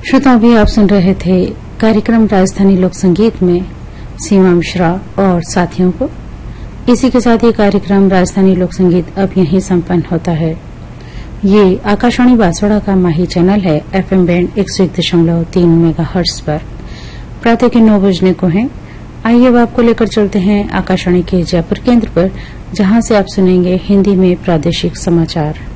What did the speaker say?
श्रोताओं, अभी आप सुन रहे थे कार्यक्रम राजधानी लोक संगीत में सीमा मिश्रा और साथियों को। इसी के साथ ये कार्यक्रम राजधानी लोक संगीत अब यहीं संपन्न होता है। ये आकाशवाणी बांसवाड़ा का माही चैनल है FM बैंड 101.3 मेगाहर्ट्ज पर। प्रातः के 9 बजने को हैं। आइए अब आपको लेकर चलते हैं आकाशवाणी के जयपुर केंद्र पर, जहां से आप सुनेंगे हिंदी में प्रादेशिक समाचार।